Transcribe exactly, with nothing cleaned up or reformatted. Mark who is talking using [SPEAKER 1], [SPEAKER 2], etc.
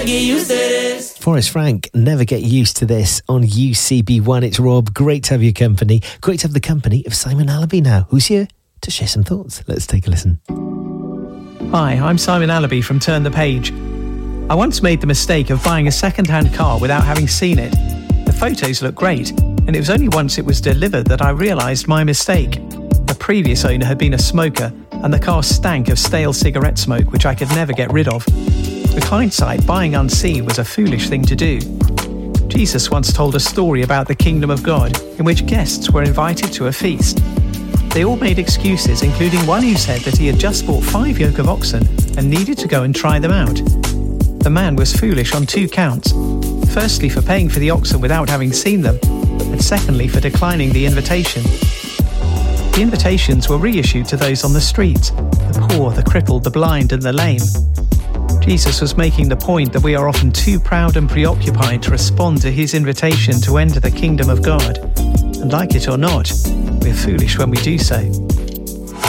[SPEAKER 1] never get used to this.
[SPEAKER 2] Forrest Frank, Never Get Used to This on U C B one. It's Rob. Great to have your company. Great to have the company of Simon Allaby now, who's here to share some thoughts. Let's take a listen.
[SPEAKER 3] Hi, I'm Simon Allaby from Turn the Page. I once made the mistake of buying a second-hand car without having seen it. The photos looked great, and it was only once it was delivered that I realised my mistake. The previous owner had been a smoker, and the car stank of stale cigarette smoke, which I could never get rid of. With hindsight, buying unseen was a foolish thing to do. Jesus once told a story about the kingdom of God, in which guests were invited to a feast. They all made excuses, including one who said that he had just bought five yoke of oxen and needed to go and try them out. The man was foolish on two counts. Firstly, for paying for the oxen without having seen them, and secondly, for declining the invitation. The invitations were reissued to those on the streets, the poor, the crippled, the blind and the lame. Jesus was making the point that we are often too proud and preoccupied to respond to his invitation to enter the kingdom of God. And like it or not, we're foolish when we do so.